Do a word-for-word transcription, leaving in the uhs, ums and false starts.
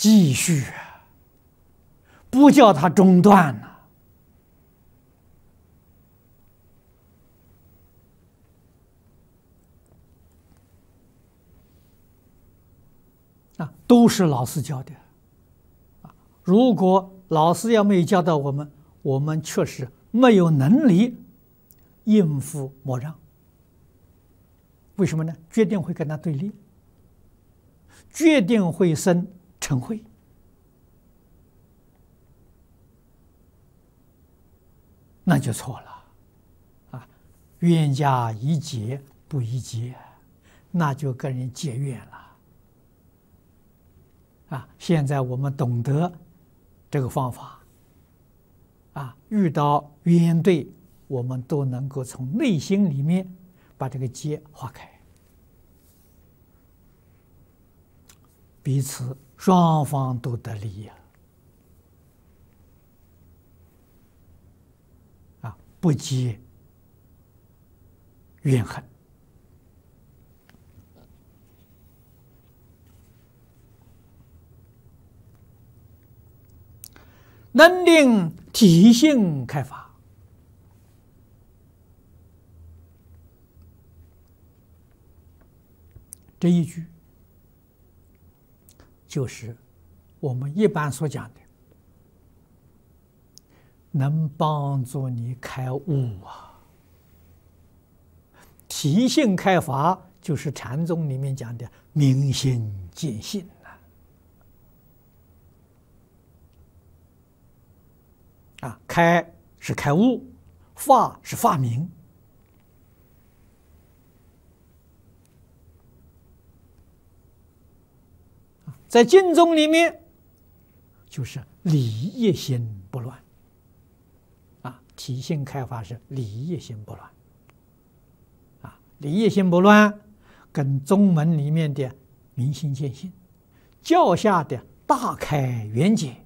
继续，不叫它中断呐。啊，都是老师教的。啊，如果老师要没有教导我们，我们确实没有能力应付魔障。为什么呢？决定会跟他对立，决定会生嗔恚。那就错了。啊，冤家宜解不宜结，那就跟人结怨了。啊，现在我们懂得这个方法，啊，遇到冤对，我们都能够从内心里面把这个结化开，彼此双方都得利益了。啊，不结怨恨。能令体性开发，这一句就是我们一般所讲的，能帮助你开悟啊。体性开发就是禅宗里面讲的明心见性。啊，开是开悟，发是发明。在经宗里面，就是理业心不乱。啊，体性开发是理业心不乱。啊，理业心不乱，跟宗门里面的明心见性，教下的大开圆解。